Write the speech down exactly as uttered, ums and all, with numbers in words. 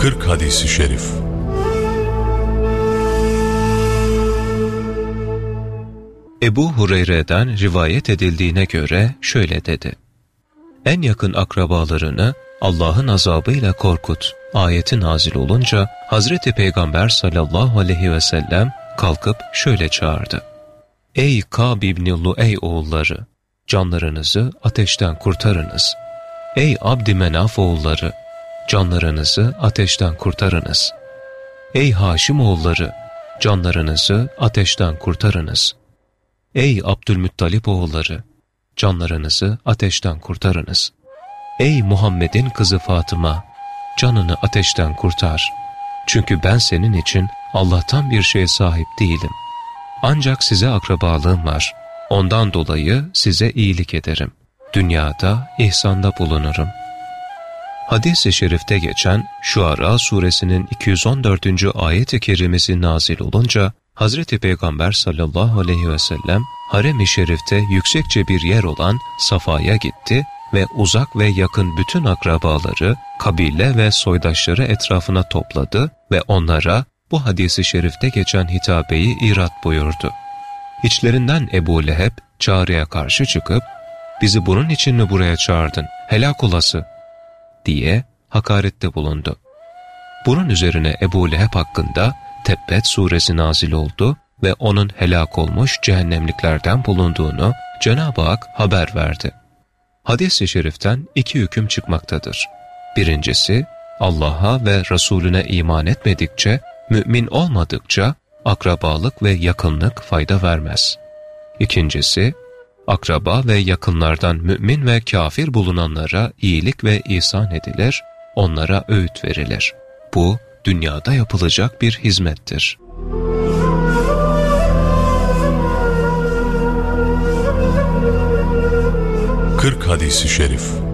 kırk hadis-i şerif. Ebu Hureyre'den rivayet edildiğine göre şöyle dedi: En yakın akrabalarını Allah'ın azabıyla korkut ayeti nazil olunca Hazreti Peygamber sallallahu aleyhi ve sellem kalkıp şöyle çağırdı: Ey Kâb İbni Luey oğulları! Canlarınızı ateşten kurtarınız. Ey Abdümenaf oğulları! Canlarınızı ateşten kurtarınız. Ey Haşim oğulları! Canlarınızı ateşten kurtarınız. Ey Abdülmuttalip oğulları! Canlarınızı ateşten kurtarınız. Ey Muhammed'in kızı Fatıma! Canını ateşten kurtar. Çünkü ben senin için Allah'tan bir şeye sahip değilim. Ancak size akrabalığım var. Ondan dolayı size iyilik ederim. Dünyada ihsanda bulunurum. Hadis-i şerifte geçen Şuara suresinin iki yüz on dördüncü ayet-i kerimesi nazil olunca Hazreti Peygamber sallallahu aleyhi ve sellem harem-i şerifte yüksekçe bir yer olan Safa'ya gitti ve uzak ve yakın bütün akrabaları, kabile ve soydaşları etrafına topladı ve onlara bu hadis-i şerifte geçen hitabeyi irat buyurdu. İçlerinden Ebu Leheb çağrıya karşı çıkıp "Bizi bunun için mi buraya çağırdın? Helak olası!" diye hakarette bulundu. Bunun üzerine Ebu Leheb hakkında Tebbet suresi nazil oldu ve onun helak olmuş cehennemliklerden bulunduğunu Cenab-ı Hak haber verdi. Hadis-i şeriften iki hüküm çıkmaktadır. Birincisi, Allah'a ve Resulüne iman etmedikçe, mümin olmadıkça akrabalık ve yakınlık fayda vermez. İkincisi, akraba ve yakınlardan mümin ve kafir bulunanlara iyilik ve ihsan edilir, onlara öğüt verilir. Bu, dünyada yapılacak bir hizmettir. kırk hadis-i şerif.